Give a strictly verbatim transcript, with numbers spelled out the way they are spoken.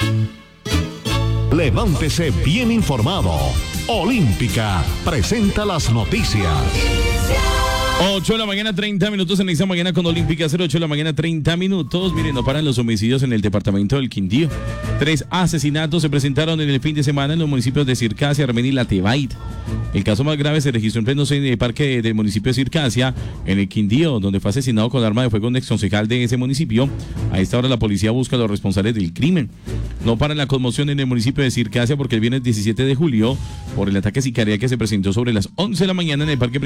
Levántese bien informado. Olímpica presenta las noticias. ocho de la mañana, treinta minutos. En esta mañana con Olímpica, cero ocho de la mañana, treinta minutos. Miren, no paran los homicidios en el departamento del Quindío. Tres asesinatos se presentaron en el fin de semana en los municipios de Circasia, Armenia y Latibait. El caso más grave se registró en pleno parque del municipio de Circasia, en el Quindío, donde fue asesinado con arma de fuego un exconcejal de ese municipio. A esta hora la policía busca a los responsables del crimen. No para la conmoción en el municipio de Circasia porque el viernes diecisiete de julio, por el ataque sicarial que se presentó sobre las once de la mañana en el parque